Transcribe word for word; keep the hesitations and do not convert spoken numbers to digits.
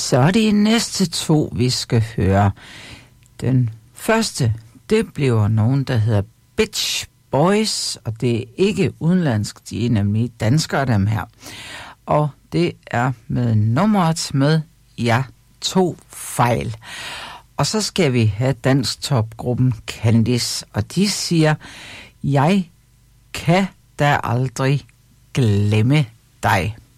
Så er det næste to, vi skal høre. Den første, det bliver nogen, der hedder Bitch Boys, og det er ikke udenlandsk, de er nemlig danskere, dem her. Og det er med nummeret med Ja, to fejl. Og så skal vi have dansktopgruppen Candice, og de siger, jeg kan da aldrig glemme dig.